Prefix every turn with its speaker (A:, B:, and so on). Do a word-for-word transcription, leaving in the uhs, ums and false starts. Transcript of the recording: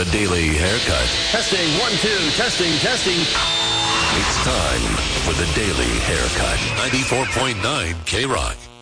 A: The Daily Haircut.
B: Testing, one, two, testing, testing.
A: It's time for The Daily Haircut. ninety-four point nine K-Rock.